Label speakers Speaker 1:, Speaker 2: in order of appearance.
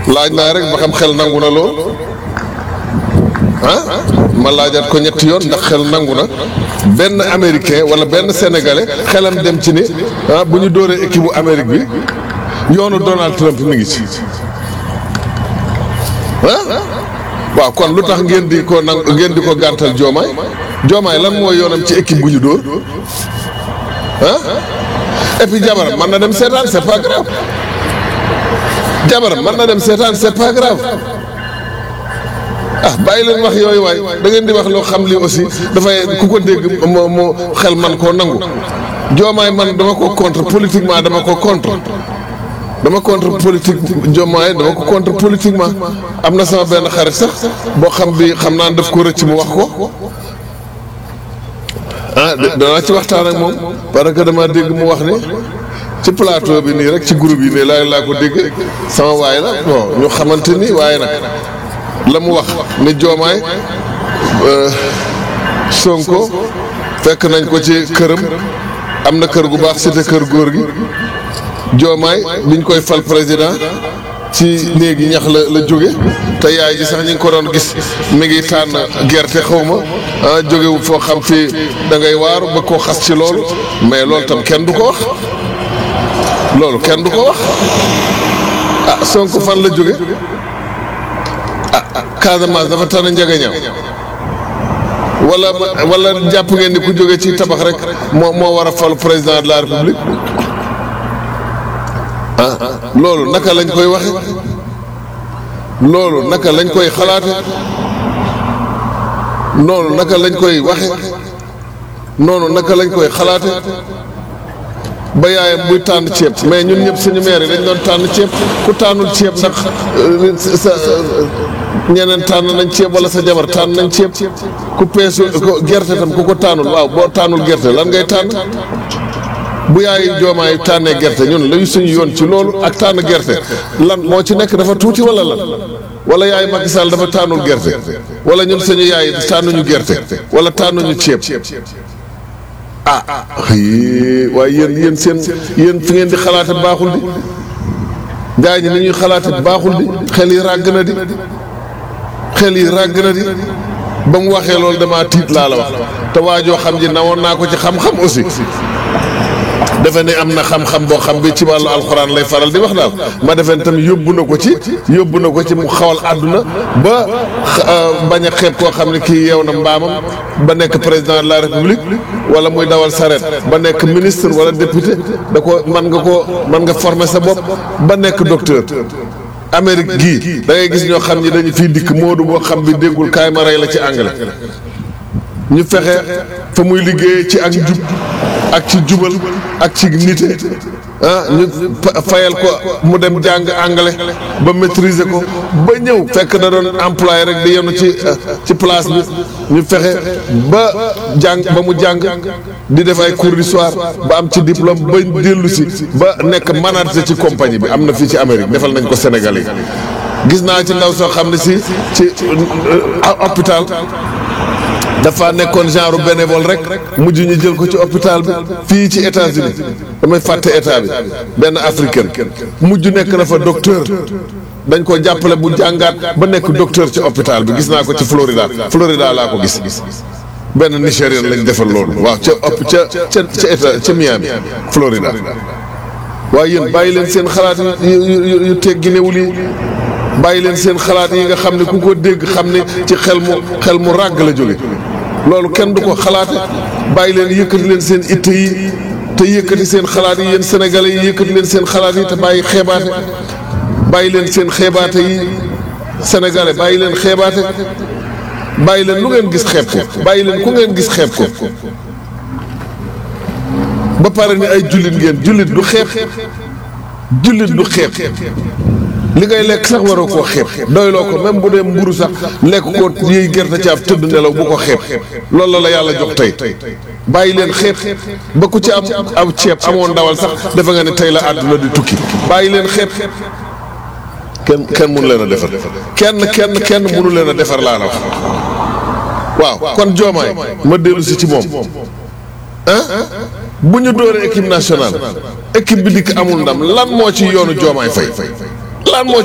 Speaker 1: laaj naa rek ba xam xel nangu na lool ah ma laajaat ko ñetti yoon ndax xel nangu na benn américain wala benn sénégalais xelam dem ci ni bu ñu dóoree équipe bu Amérique bi yoonu Donald Trump mi ngi ci waaw kon lu tax ngeen di ko gàntal Diomaye lan mooy yoonam ci équipe bu ñu dóor et puis jabaram mën na dem seetaan c'est pas grave jabaram mën na dem seetaan c'est pas grave bàyyi leen wax yooyu waay da ngeen di wax loo xam li aussi dafay ku ko dégg moo xel man koo nangu Diomaye man dama ko contre politiquement dama ko contre politique Diomaye dama ko contre politiquement am na sama benn xarit sax boo xam naa daf ko rëcc mu wax ko danaa ci waxtaan ak moom parce que dama dégg mu wax ni ci plateau bi nii rek ci groupe yi nii laa ko dégg sama waay la bon ñu xamante ni waaye nag la mu wax ni Diomaye Sonko fekk nañ ko ci këram am na kër gu baax cité kër góor gi Diomaye biñ koy fal président ci néegi ñax la jóge te yaay ji sax ñu ngi ko doon gis mi ngi tànn gerte xaw ma jógewu foo xam fii da ngay waaru ba koo xas ci loolu mais loolu tam kenn du ko wax Sonko fan la jóge Casamance dafa tànn njagañaaw wala jàpp ngeen ni ku jóge ci tabax rek moo war a fal président de la république loolu naka lañ koy waxe loolu naka lañ koy xalaate noonu naka lañ koy waxe noonu naka lañ koy xalaate ba yaayam buy tànn ceeb mais ñun ñëpp suñu maire yi dañ doon tànn ceeb ku tànnul ceeb ndax sa ñeneen tànn nañ ceeb wala sa jabar tànn nañ ceeb ku peesu gerte tam ku ko tànnul waaw boo tànnul gerte lan ngay tànn bu yaayu Diomaye tànnee gerte ñun lañu suñu yoon ci loolu ak tànn gerte lan moo ci nekk dafa tuuti wala lan wala yaayu Macky Sall dafa tànnul gerte wala ñun suñu yaay tànnuñu gerte wala tànnuñu ceeb waaye yéen fi ngeen di xalaate baaxul di gaa ñi ni ñuy xalaate baaxul di xel yi ràgg na di ba mu waxee loolu damaa tiit laa la wax te waajoo xam ji nawoon naa ko ci xam-xam aussi defe ne am na xam-xam boo xam bi ci wàllu alxuraan lay faral di wax daal ma defen tam yóbbu na ko ci mu xawal àdduna ba bañ a xeeb koo xam ne kii yeew na mbaamam ba nekk président de la république wala muy dawal saret ba nekk ministre wala député mën nga former sa bopp ba nekk docteur Amérique gii da ngay gis ñoo xam ni dañu fiy dikk moodu boo xam bi déggul kaay ma rey la ci anglais ñu fexe fa muy liggéeyee ci ak jub ak ci jubal ak ci nite ñu fayal ko mu dem jàng anglais ba maîtriser ko ba ñëw fekk da doon employé rek di yenu ci place bi ñu fexe ba mu jàng di def ay cours du soir ba am ci diplôme ba dellu si ba nekk manager ci compagnie bi am na fii ci Amérique defal nañ ko Sénégal yi gis naa ci ndaw soo xam ne ci hôpital dafa nekkoon genre bénévole rek mujj ñu jël ko ci hôpital bi fii ci États-Unis damay fàtte état bi benn africaine mujj nekk na fa docteur dañ ko jàppale bu jàngaat ba nekk docteur ci hôpital bi gis naa ko ci Florida laa ko gis benn Nigérien lañ defal loolu waaw ca Miami Florida waaye yéen bàyyi leen seen xalaat yu tegginewul yi bàyyi leen seen xalaat yi nga xam ne ku ko dégg xam ne ci xel mu ràgg la jóge loolu kenn du ko xalaate bàyyi leen yëkkati leen seen itte yi te yëkkati seen xalaat yi yéen sénégalais yi yëkkati leen seen xalaat yi te bàyyi xeebaate bàyyi leen seen xeebaate yi sénégalais bàyyi leen xeebaate bàyyi leen lu ngeen gis xeeb ko bàyyi leen ku ngeen gis xeeb ko ba pare ni ay jullit ngeen jullit du xeeb li ngay lekk sax waroo koo xeeb doyloo ko même bu dee mburu sax lekk ko yiy gerte caaf tëdd nelaw bu ko xeeb loolu la yàlla jox tey bàyyi leen xeeb ba ku ci am aw ceeb amoon ndawal sax defe nga ne tey la àdduna di tukki bàyyi leen xeeb kenn mënu leen a defar kenn mënu leen a defar laa la wax waaw kon Diomaye ma dellu si ci moom bu ñu dooree équipe nationale équipe bi dikk amul ndam lan moo ci yoonu Diomaye Faye lan moo